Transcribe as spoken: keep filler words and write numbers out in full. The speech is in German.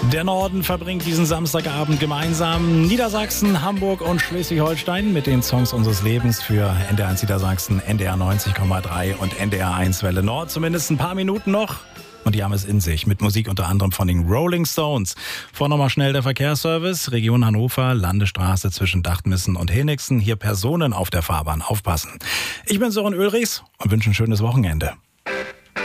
Der Norden verbringt diesen Samstagabend gemeinsam. Niedersachsen, Hamburg und Schleswig-Holstein mit den Songs unseres Lebens für N D R eins Niedersachsen, N D R neunzig Komma drei und N D R eins Welle Nord. Zumindest ein paar Minuten noch. Und die haben es in sich, mit Musik unter anderem von den Rolling Stones. Vor nochmal schnell der Verkehrsservice, Region Hannover, Landesstraße zwischen Dachtmissen und Henigsen. Hier Personen auf der Fahrbahn, aufpassen. Ich bin Sören Ulrichs und wünsche ein schönes Wochenende.